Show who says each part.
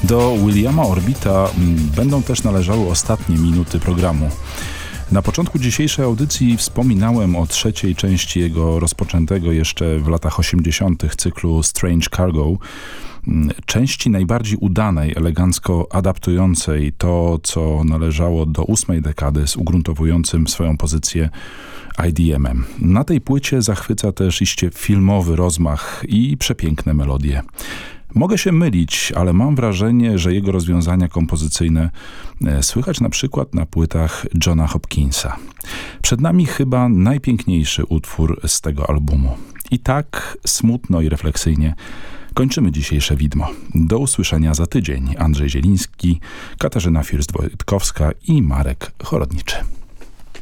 Speaker 1: Do Williama Orbita będą też należały ostatnie minuty programu. Na początku dzisiejszej audycji wspominałem o trzeciej części jego rozpoczętego jeszcze w latach 80. cyklu Strange Cargo. Części najbardziej udanej, elegancko adaptującej to, co należało do 8. dekady z ugruntowującym swoją pozycję IDM-em. Na tej płycie zachwyca też iście filmowy rozmach i przepiękne melodie. Mogę się mylić, ale mam wrażenie, że jego rozwiązania kompozycyjne słychać na przykład na płytach Johna Hopkinsa. Przed nami chyba najpiękniejszy utwór z tego albumu. I tak smutno i refleksyjnie kończymy dzisiejsze widmo. Do usłyszenia za tydzień. Andrzej Zieliński, Katarzyna First-Wojtkowska i Marek Chorodniczy.